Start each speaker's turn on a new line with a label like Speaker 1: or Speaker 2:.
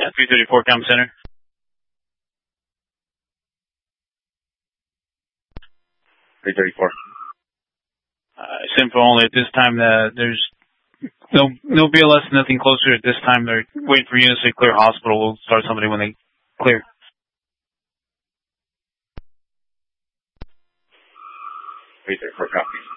Speaker 1: Yeah, 334 Com Center. Info only at this time. There's no BLS, nothing closer at this time. They're waiting for units to clear hospital. We'll start somebody when they clear.
Speaker 2: 334 copy.